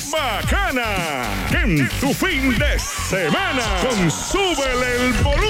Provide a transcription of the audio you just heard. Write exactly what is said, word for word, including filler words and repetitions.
bacana. En tu fin de semana, con Súbele el volumen.